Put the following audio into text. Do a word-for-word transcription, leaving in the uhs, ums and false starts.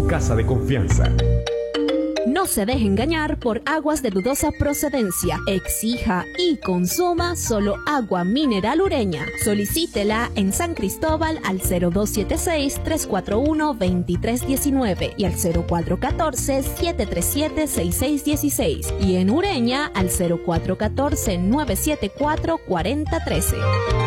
su casa de confianza. No se deje engañar por aguas de dudosa procedencia. Exija y consuma solo agua mineral Ureña. Solicítela en San Cristóbal al cero dos siete seis, tres cuatro uno, dos tres uno nueve y al cero cuatro uno cuatro, siete tres siete, seis seis uno seis y en Ureña al cero cuatro uno cuatro, nueve siete cuatro, cuatro cero uno tres.